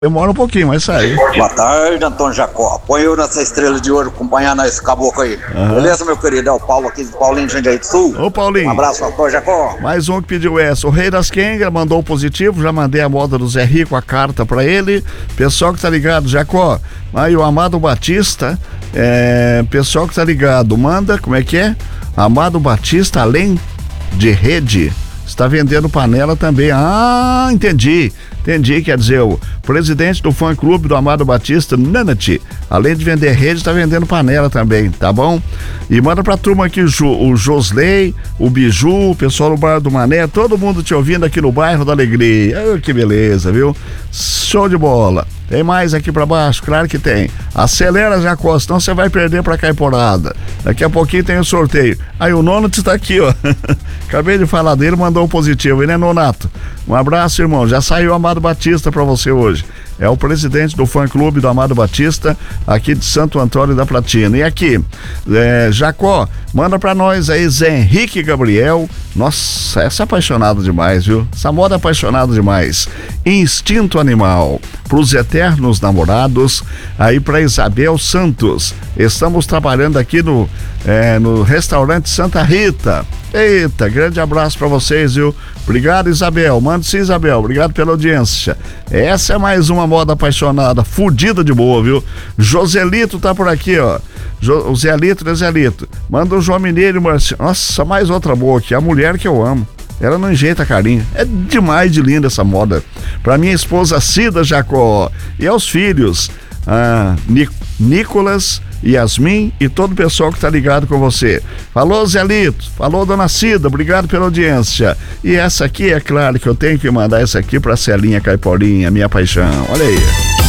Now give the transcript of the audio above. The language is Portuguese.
Demora um pouquinho, mas sai. Boa tarde, Antônio Jacó. Põe eu nessa estrela de ouro acompanhando esse caboclo aí. Beleza, meu querido? É o Paulo aqui do Paulinho de Jundiaí do Sul. Ô, Paulinho. Um abraço, Antônio Jacó. Mais um que pediu essa. O Rei das Quengas mandou positivo. Já mandei a moda do Zé Rico, a carta pra ele. Pessoal que tá ligado, Jacó. Aí o Amado Batista. Pessoal que tá ligado, manda, como é que é? Amado Batista, além de rede, está vendendo panela também. Ah, entendi, quer dizer, o presidente do fã-clube do Amado Batista, Nanati, além de vender rede, está vendendo panela também, tá bom? E manda pra turma aqui o Josley, o Biju, o pessoal do Bar do Mané, todo mundo te ouvindo aqui no bairro da Alegria. Que beleza, viu? Show de bola. Tem mais aqui pra baixo? Claro que tem. Acelera, Jacó, senão você vai perder pra Caiporada. Daqui a pouquinho tem o sorteio. Aí o Nonato tá aqui, ó. Acabei de falar dele, mandou um positivo, né, Nonato? Um abraço, irmão. Já saiu o Amado Batista pra você hoje. É o presidente do fã-clube do Amado Batista, aqui de Santo Antônio da Platina. E aqui, Jacó, manda pra nós aí, Zé Henrique Gabriel. Nossa, essa é apaixonada demais, viu? Essa moda é apaixonada demais. Instinto Animal, pros eternos namorados, aí pra Isabel Santos. Estamos trabalhando aqui no restaurante Santa Rita. Eita, grande abraço pra vocês, viu? Obrigado, Isabel. Mande-se, Isabel. Obrigado pela audiência. Essa é mais uma moda apaixonada, fudida de boa, viu? Joselito tá por aqui, ó. O Zelito, né, Zelito? Manda o João Mineiro e o Marcinho. Nossa, mais outra boa aqui. A mulher que eu amo. Ela não enjeita carinho. É demais de linda essa moda. Pra minha esposa Cida Jacó. E aos filhos, Nicolas, Yasmin e todo o pessoal que tá ligado com você. Falou, Zelito. Falou, dona Cida. Obrigado pela audiência. E essa aqui, é claro que eu tenho que mandar essa aqui pra Celinha Caiporinha, minha paixão. Olha aí.